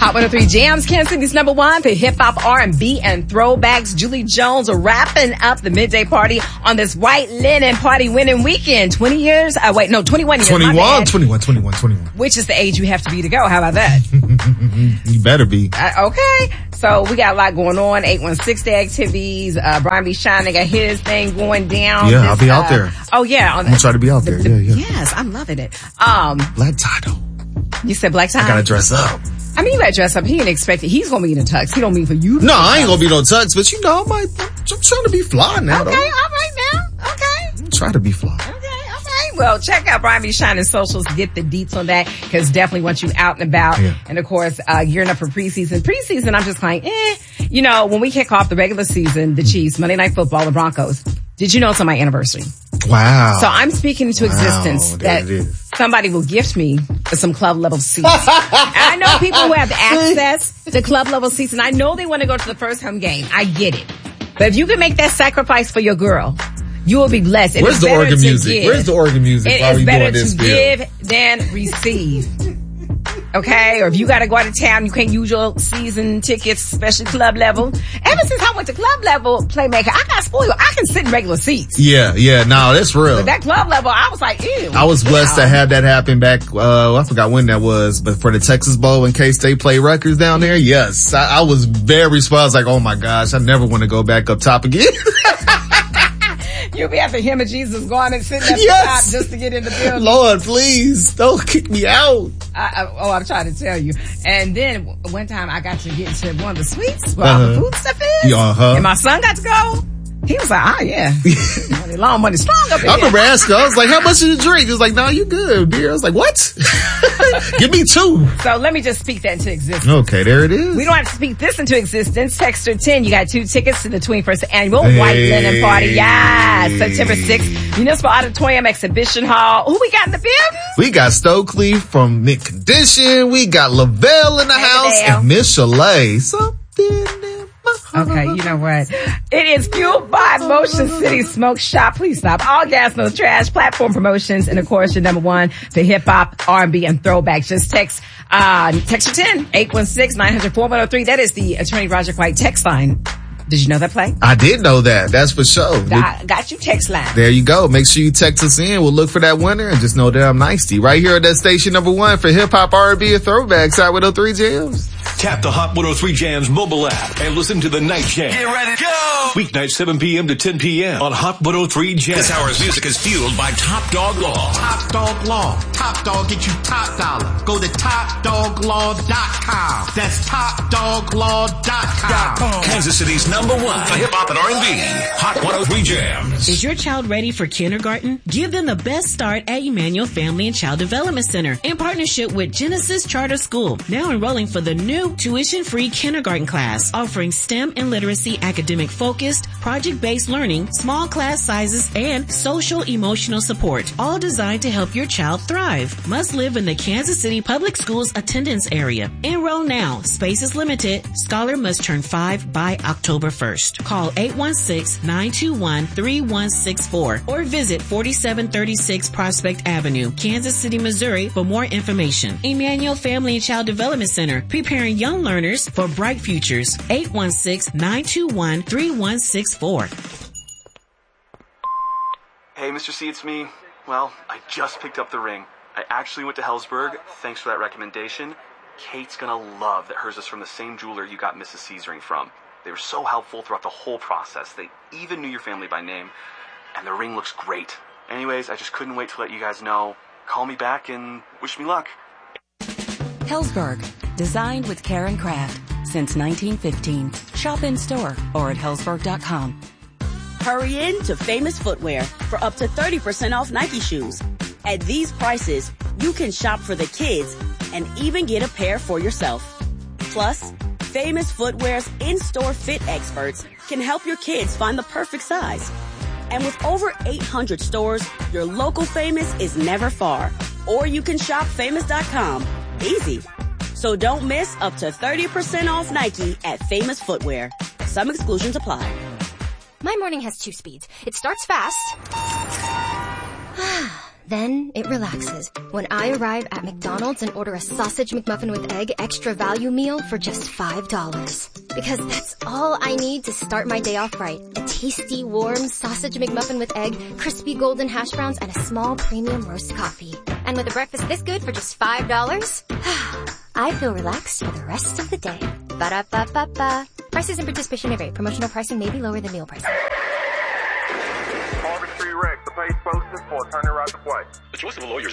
Hot 103 Jams, Kansas City's number one for hip-hop, R&B, and throwbacks. Julie Jones wrapping up the midday party on this white linen party winning weekend. 21 years. 21. Which is the age you have to be to go. How about that? You better be. Okay. So we got a lot going on. 816 Day activities. Brian B. Shining got his thing going down. Yeah, I'll be out there. Oh yeah. I'm gonna try to be out there. Yeah. Yes, I'm loving it. Black tie though. You said black tie? I gotta dress up. I mean, you gotta dress up. He didn't expect it. He's gonna be in a tux. He don't mean for you. No, I ain't gonna be no tux, but you know, I'm trying to be fly now. Okay, though. all right now. Okay. Try to be fly. Okay, all right. Well, check out Brian B. Shining socials to get the deets on that, because definitely want you out and about. Yeah. And of course, gearing up for preseason. Preseason, I'm just like, you know, when we kick off the regular season, the Chiefs, Monday Night Football, the Broncos. Did you know it's on my anniversary? Wow. So I'm speaking into existence that somebody will gift me some club level seats. And I know people who have access to club level seats, and I know they want to go to the first home game. I get it. But if you can make that sacrifice for your girl, you will be blessed. Where's the organ music? Where's the organ music? It is better to give than receive. Okay? Or if you gotta go out of town, you can't use your season tickets, especially club level. Ever since I went to club level, Playmaker, I got spoiled. I can sit in regular seats. Yeah, no, that's real. But that club level, I was like, ew. I was blessed to have that happen back, I forgot when that was, but for the Texas Bowl in case they play Rutgers down there, yes. I was very spoiled. I was like, oh my gosh, I never want to go back up top again. You'll be at the Hymn of Jesus going and sitting at the top just to get in the building. Lord, please, don't kick me out. I'm trying to tell you. And then one time I got to get to one of the suites where all the food stuff is. And my son got to go. He was like, yeah. money strong up here. I remember asking, I was like, how much did you drink? He was like, no, you good, dear. I was like, what? Give me 2. So let me just speak that into existence. Okay, there it is. We don't have to speak this into existence. Texter 10, you got 2 tickets to the 21st annual White Linen Party. Yes, September 6th, Municipal Auditorium Exhibition Hall. Who we got in the building? We got Stokely from Mint Condition. We got Lavelle in the house and Miss Chalet. Okay, you know what? It is fueled by Motion City Smoke Shop. Please stop. All gas, no trash. Platform promotions, and of course, your number one for hip hop, R&B, and throwbacks. Just text your 10 816-900-4103. That is the Attorney Roger White text line. Did you know that play? I did know that. That's for sure. Got you text line. There you go. Make sure you text us in. We'll look for that winner and just know that I'm nice right here at that station number one for hip hop, R&B, and throwbacks. Hot 103 Jams. Tap the Hot 103 Jams mobile app and listen to the Night Jam. Get ready to go! Weeknights 7 p.m. to 10 p.m. on Hot 103 Jams. This hour's music is fueled by Top Dog Law. Top Dog Law. Top Dog get you top dollar. Go to TopDogLaw.com. That's TopDogLaw.com. Kansas City's number one for hip hop and R&B. Hot 103 Jams. Is your child ready for kindergarten? Give them the best start at Emmanuel Family and Child Development Center in partnership with Genesis Charter School. Now enrolling for the new tuition-free kindergarten class, offering STEM and literacy academic-focused, project-based learning, small class sizes, and social-emotional support, all designed to help your child thrive. Must live in the Kansas City Public Schools attendance area. Enroll now. Space is limited. Scholar must turn 5 by October 1st. Call 816-921-3164 or visit 4736 Prospect Avenue, Kansas City, Missouri for more information. Emmanuel Family and Child Development Center, preparing young learners for bright futures. 816-921-3164. Hey, Mr. C, it's me. Well, I just picked up the ring. I actually went to Helzberg. Thanks for that recommendation. Kate's gonna love that hers is from the same jeweler you got Mrs. C's ring from. They were so helpful throughout the whole process. They even knew your family by name. And the ring looks great. Anyways, I just couldn't wait to let you guys know. Call me back and wish me luck. Helzberg. Designed with care and craft since 1915. Shop in store or at Helzberg.com. Hurry in to Famous Footwear for up to 30% off Nike shoes. At these prices, you can shop for the kids and even get a pair for yourself. Plus, Famous Footwear's in-store fit experts can help your kids find the perfect size. And with over 800 stores, your local Famous is never far. Or you can shop Famous.com. Easy. So don't miss up to 30% off Nike at Famous Footwear. Some exclusions apply. My morning has 2 speeds. It starts fast, Then it relaxes when I arrive at McDonald's and order a sausage McMuffin with egg extra value meal for just $5. Because that's all I need to start my day off right. A tasty, warm sausage McMuffin with egg, crispy golden hash browns, and a small premium roast coffee. And with a breakfast this good for just $5, I feel relaxed for the rest of the day. Ba-da-ba-ba-ba. Prices and participation may vary. Promotional pricing may be lower than meal pricing. Harvard Street Rex, the page posted for turning right to play. The choice of a lawyer